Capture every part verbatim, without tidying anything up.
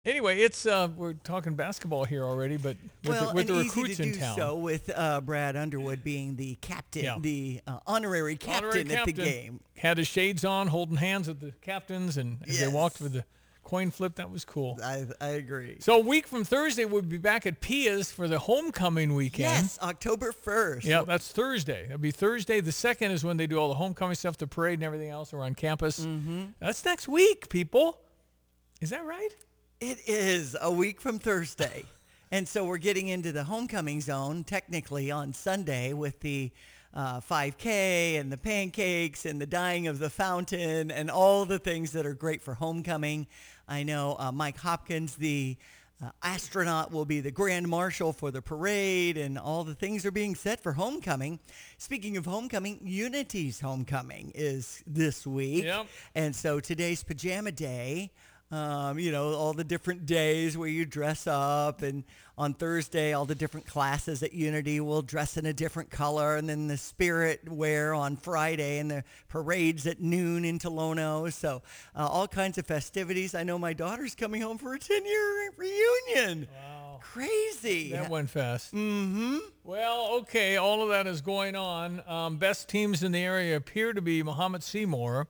Anyway, it's uh, we're talking basketball here already, but with Well, the, with and the easy recruits to in do town. so with uh, Brad Underwood being the captain, Yeah. the uh, honorary captain Honorary at the captain game. had his shades on, holding hands with the captains, and as they walked Yes. with the coin flip, that was cool. I, I agree. So a week from Thursday, we'll be back at Pia's for the homecoming weekend. Yes, October first. Yeah, that's Thursday. That'll be Thursday. The second is when they do all the homecoming stuff, the parade and everything else around campus. Mm-hmm. That's next week, people. Is that right? It is a week from Thursday. And so we're getting into the homecoming zone technically on Sunday with the uh, five K and the pancakes and the dyeing of the fountain and all the things that are great for homecoming. I know uh, Mike Hopkins, the uh, astronaut, will be the grand marshal for the parade, and all the things are being set for homecoming. Speaking of homecoming, Unity's homecoming is this week. Yep. And so today's pajama day. Um, you know, all the different days where you dress up, and on Thursday, all the different classes at Unity will dress in a different color, and then the spirit wear on Friday, and the parades at noon in Tolono. So uh, all kinds of festivities. I know my daughter's coming home for a ten-year reunion. Wow. Crazy. That went fast. Mm-hmm. Well, okay, all of that is going on. Um, best teams in the area appear to be Muhammad Seymour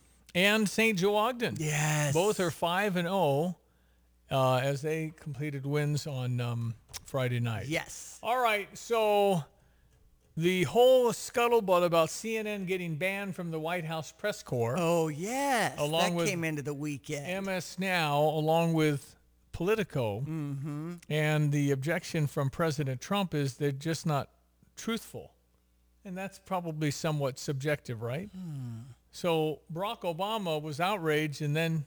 and Saint Joe Ogden. Yes. Both are five and zero uh, as they completed wins on um, Friday night. Yes. All right, so the whole scuttlebutt about C N N getting banned from the White House press corps, Oh, yes. Along that with came into the weekend. M S Now, along with Politico, Mm-hmm. and the objection from President Trump is they're just not truthful. And that's probably somewhat subjective, right? Hmm. So Barack Obama was outraged, and then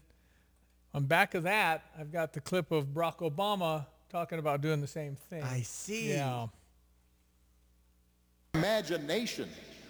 on back of that, I've got the clip of Barack Obama talking about doing the same thing. I see. Yeah. Imagination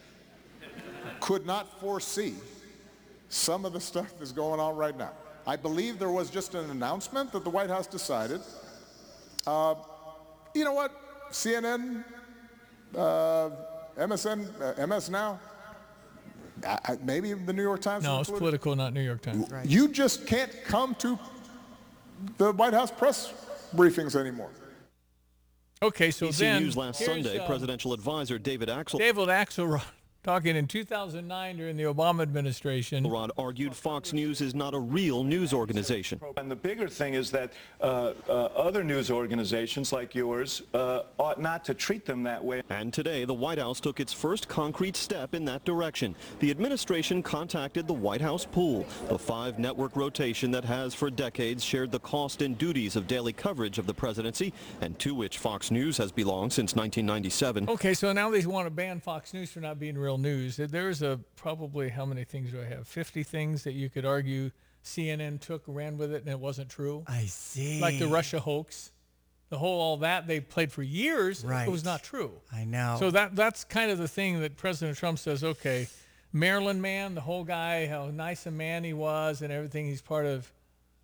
could not foresee some of the stuff that's going on right now. I believe there was just an announcement that the White House decided, uh, you know what, C N N, uh, M S N, uh, M S Now, I, I, maybe the New York Times. No, it's Politi- Political, not New York Times. Right. You just can't come to the White House press briefings anymore. Okay, so A B C then News last here's, Sunday, um, presidential advisor David Axelrod David Axelrod talking in two thousand nine during the Obama administration. argued Fox News is not a real news organization. And the bigger thing is that uh, uh, other news organizations like yours uh, ought not to treat them that way. And today, the White House took its first concrete step in that direction. The administration contacted the White House Pool, the five-network rotation that has for decades shared the cost and duties of daily coverage of the presidency, and to which Fox News has belonged since nineteen ninety-seven. Okay, so now they want to ban Fox News for not being real news. There's a probably, how many things do I have? fifty things that you could argue C N N took, ran with it, and it wasn't true. I see. Like the Russia hoax, the whole all that they played for years. Right. It was not true. I know. So that that's kind of the thing that President Trump says. Okay, Maryland man, the whole guy, how nice a man he was, and everything. He's part of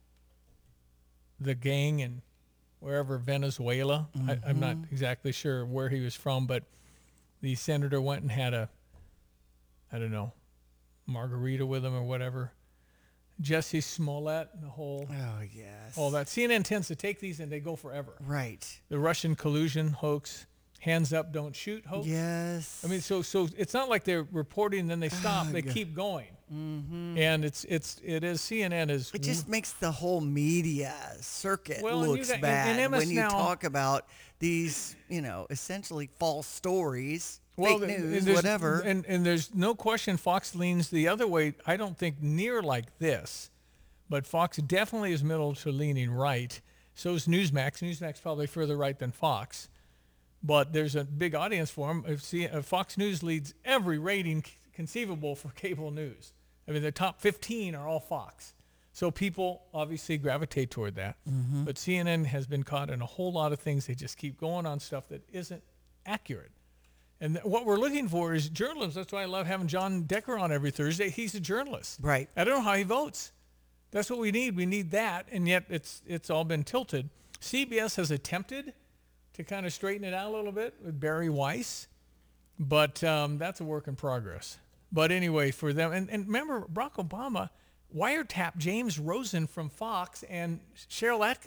the gang and wherever Venezuela. Mm-hmm. I, I'm not exactly sure where he was from, but the senator went and had a, I don't know, margarita with him or whatever. Jesse Smollett, the whole, Oh, yes. all that. C N N tends to take these and they go forever. Right. The Russian collusion hoax, hands up, don't shoot hoax. Yes. I mean, so so it's not like they're reporting and then they stop. They Ugh. keep going. Mm-hmm. And it's it's it is C N N is it just makes the whole media circuit Well, and you looks got- and- bad and M S when you now- talk about these, you know, essentially false stories, well, fake th- news, there's- whatever. And and there's no question Fox leans the other way. I don't think near like this, but Fox definitely is middle to leaning right. So is Newsmax. Newsmax probably further right than Fox, but there's a big audience for them. If see, uh, Fox News leads every rating c- conceivable for cable news. I mean, the top fifteen are all Fox. So people obviously gravitate toward that. Mm-hmm. But C N N has been caught in a whole lot of things. They just keep going on stuff that isn't accurate. And th- what we're looking for is journalists. That's why I love having John Decker on every Thursday. He's a journalist. Right. I don't know how he votes. That's what we need. We need that. And yet it's it's all been tilted. C B S has attempted to kind of straighten it out a little bit with Barry Weiss. But um, that's a work in progress. But anyway, for them, and, and remember, Barack Obama wiretap James Rosen from Fox and Cheryl Atkins